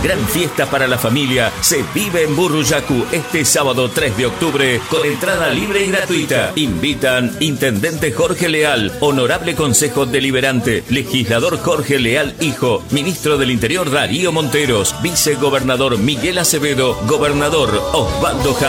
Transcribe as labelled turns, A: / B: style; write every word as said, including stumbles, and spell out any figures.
A: gran fiesta para la familia se vive en Burruyacu este sábado tres de octubre con entrada libre y gratuita. Invitan Intendente Jorge Leal, Honorable Consejo Deliberante, Legislador Jorge Leal Hijo, Ministro del Interior Darío Monteros, Vicegobernador Miguel Acevedo, Gobernador Osvaldo Jara.